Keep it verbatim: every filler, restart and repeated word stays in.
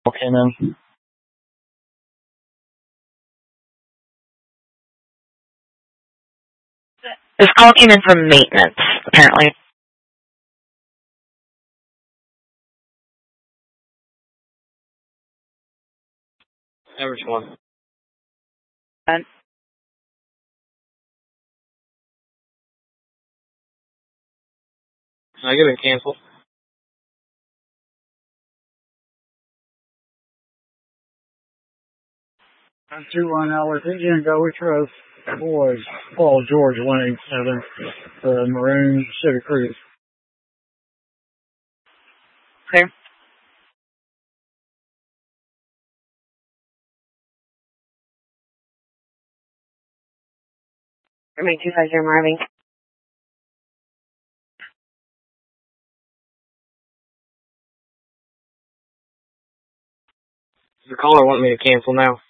came in. This call came in from maintenance, apparently. Average one. And Can I get it canceled? two one hours. Indigo, we trust. Boys, Paul George one eight seven, the Maroon Civic Cruise. clear. Remain two five zero Marvin. The caller want me to cancel now.